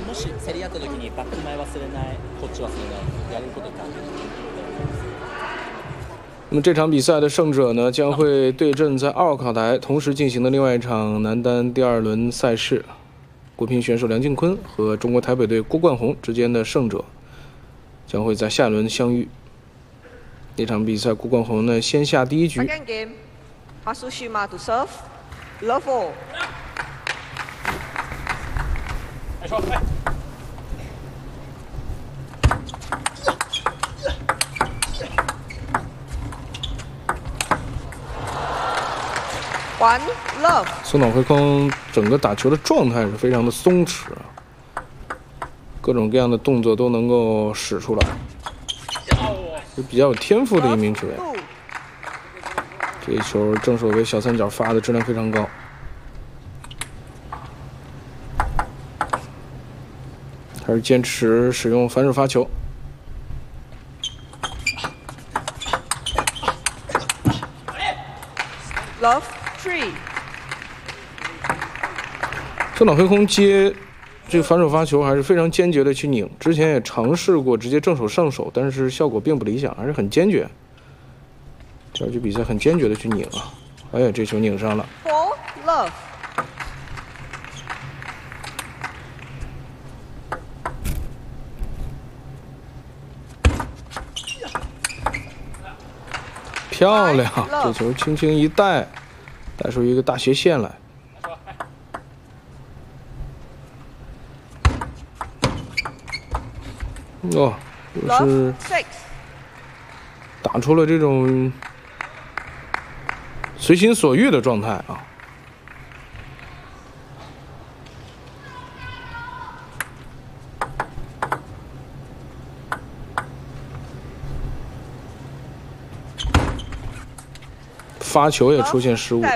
もし競り合った時にバック前忘れない、こっち忘れない、やれることってある。 那么这场比赛的胜者呢，将会对阵在奥考台同时进行的另外一场男单第2轮赛事，国乒选手梁靖昆和中国台北队郭冠宏之间的胜者将会在下一轮相遇。那场比赛，郭冠宏呢先下第一局。 Second game, Hatsushima to serve, love all. 1 love。 松岛惠空整个打球的状态是非常的松弛，各种各样的动作都能够使出来，是比较有天赋的一名球员。这一球正手为小三角发的质量非常高。还是坚持使用反手发球。 Love 3。 松岛惠空接这个反手发球还是非常坚决的去拧，之前也尝试过直接正手上手，但是效果并不理想，还是很坚决。这局比赛很坚决的去拧啊！哎呀，这球拧上了。 4 love。 漂亮，这球轻轻一带，带出一个大斜线来。哦，就是打出了这种随心所欲的状态啊！发球也出现失误。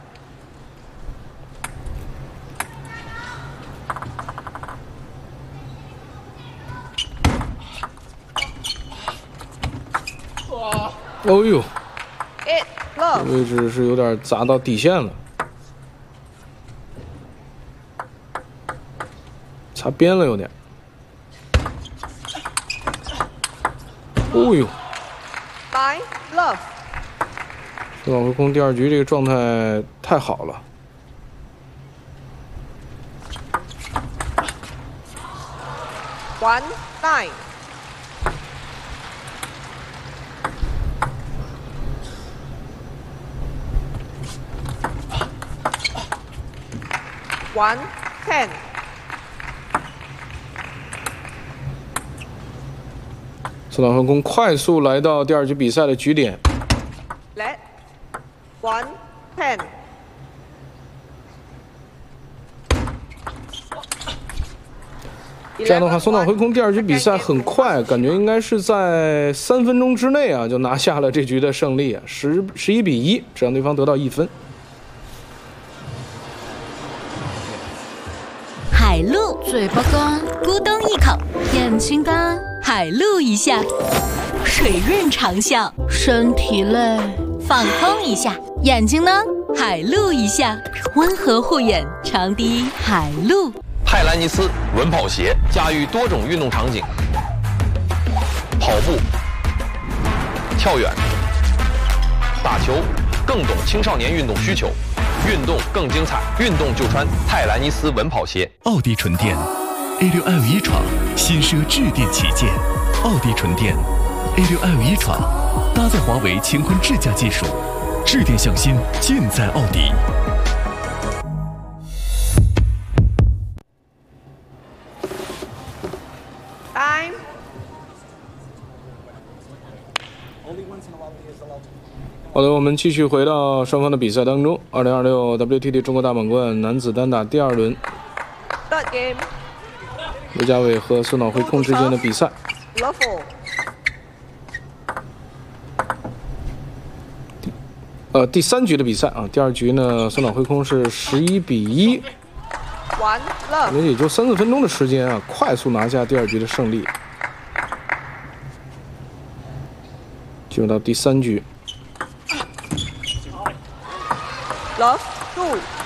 哦呦，这位置是有点砸到底线了，擦边了有点。哦呦 9 love。 松岛惠空第2局这个状态太好了。 1 9。1 10。 松岛惠空快速来到第2局比赛的局点。 Let 1 10。 这样的话，松岛惠空第2局比赛很快，感觉应该是在3分钟之内啊，就拿下了这局的胜利啊，11比1，只让对方得到1分。 海陆，嘴巴干，咕咚一口；眼睛干，海陆一下；水润长啸，身体累，放空一下；眼睛呢，海陆一下，温和护眼，长笛海陆。 泰兰尼斯稳跑鞋驾驭多种运动场景，跑步、跳远、打球，更懂青少年运动需求，运动更精彩，运动就穿泰兰尼斯稳跑鞋。 奥迪纯电 A6L 一闯，新奢致电旗舰，奥迪纯电 A6L 一闯，搭载华为乾坤智驾技术，致电向心，尽在奥迪。 好的，我们继续回到双方的比赛当中。2026 WTT 中国大满贯男子单打第2轮，刘家伟和松岛惠空之间的比赛。第3局的比赛啊，第2局呢，松岛惠空是11比1，也就3-4分钟的时间啊，快速拿下第2局的胜利。进入到第3局。 Love 2。